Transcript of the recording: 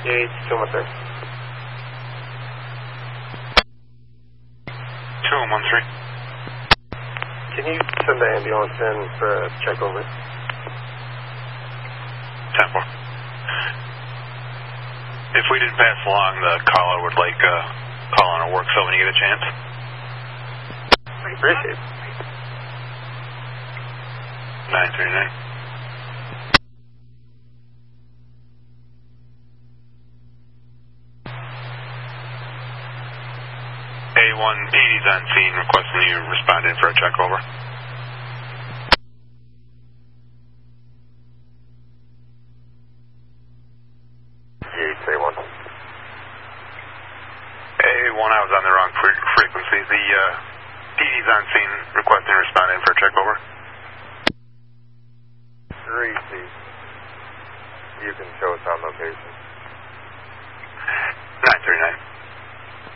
213. 2113. Can you send the ambulance in for a check over? 10-4. If we didn't pass along, the caller would like call on a work cell when you get a chance. I appreciate it. 939. A1 80's on scene requesting you respond in for a check over. A1. A1, I was on the wrong frequency. The PD's on scene requesting respond in for a check over. 3C. You can show us on location.